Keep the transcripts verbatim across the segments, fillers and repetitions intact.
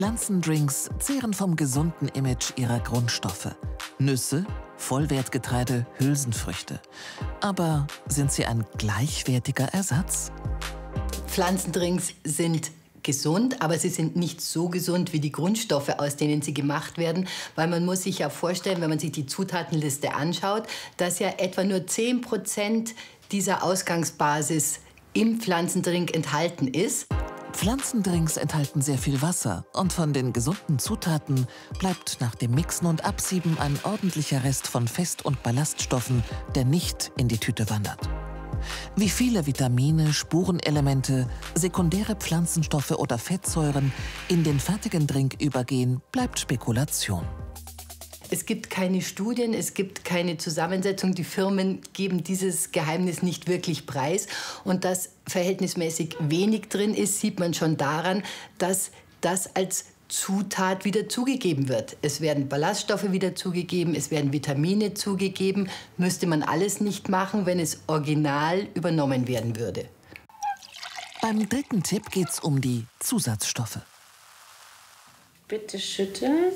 Pflanzendrinks zehren vom gesunden Image ihrer Grundstoffe. Nüsse, Vollwertgetreide, Hülsenfrüchte. Aber sind sie ein gleichwertiger Ersatz? Pflanzendrinks sind gesund, aber sie sind nicht so gesund wie die Grundstoffe, aus denen sie gemacht werden, weil man muss sich ja vorstellen, wenn man sich die Zutatenliste anschaut, dass ja etwa nur zehn Prozent dieser Ausgangsbasis im Pflanzendrink enthalten ist. Pflanzendrinks enthalten sehr viel Wasser und von den gesunden Zutaten bleibt nach dem Mixen und Absieben ein ordentlicher Rest von Fest- und Ballaststoffen, der nicht in die Tüte wandert. Wie viele Vitamine, Spurenelemente, sekundäre Pflanzenstoffe oder Fettsäuren in den fertigen Drink übergehen, bleibt Spekulation. Es gibt keine Studien, es gibt keine Zusammensetzung. Die Firmen geben dieses Geheimnis nicht wirklich preis. Und dass verhältnismäßig wenig drin ist, sieht man schon daran, dass das als Zutat wieder zugegeben wird. Es werden Ballaststoffe wieder zugegeben, es werden Vitamine zugegeben. Müsste man alles nicht machen, wenn es original übernommen werden würde. Beim dritten Tipp geht es um die Zusatzstoffe. Bitte schütteln.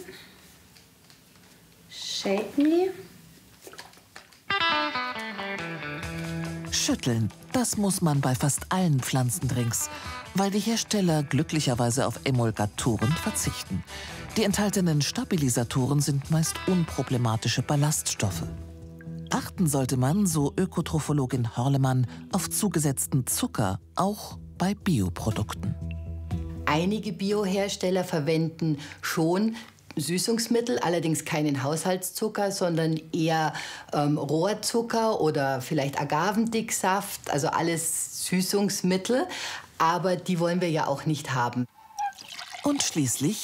Shake me. Schütteln, das muss man bei fast allen Pflanzendrinks, weil die Hersteller glücklicherweise auf Emulgatoren verzichten. Die enthaltenen Stabilisatoren sind meist unproblematische Ballaststoffe. Achten sollte man, so Ökotrophologin Horlemann, auf zugesetzten Zucker, auch bei Bioprodukten. Einige Biohersteller verwenden schon Süßungsmittel, allerdings keinen Haushaltszucker, sondern eher ähm, Rohrzucker oder vielleicht Agavendicksaft, also alles Süßungsmittel. Aber die wollen wir ja auch nicht haben. Und schließlich